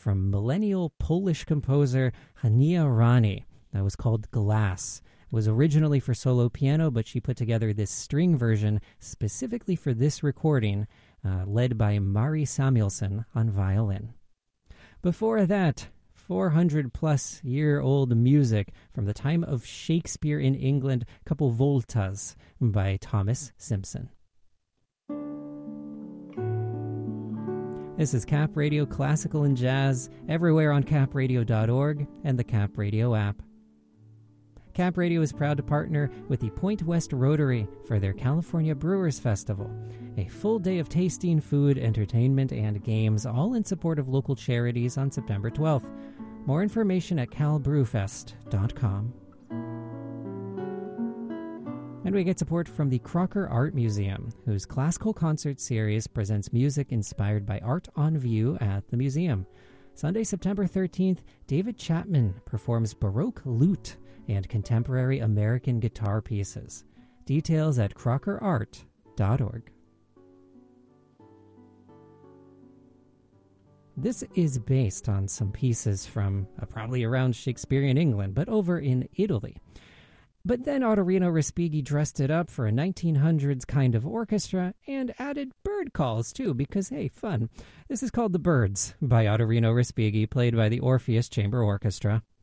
from millennial Polish composer Hania Rani. That was called Glass. It was originally for solo piano, but she put together this string version specifically for this recording, led by Mari Samuelson on violin. Before that, 400-plus-year-old music from the time of Shakespeare in England, couple voltas by Thomas Simpson. This is Cap Radio Classical and Jazz, everywhere on capradio.org and the Cap Radio app. Cap Radio is proud to partner with the Point West Rotary for their California Brewers Festival, a full day of tasting, food, entertainment, and games, all in support of local charities on September 12th. More information at calbrewfest.com. And we get support from the Crocker Art Museum, whose classical concert series presents music inspired by art on view at the museum. Sunday, September 13th, David Chapman performs Baroque lute and contemporary American guitar pieces. Details at crockerart.org. This is based on some pieces from probably around Shakespearean England, but over in Italy. But then Ottorino Respighi dressed it up for a 1900s kind of orchestra and added bird calls too, because hey, fun. This is called The Birds by Ottorino Respighi, played by the Orpheus Chamber Orchestra.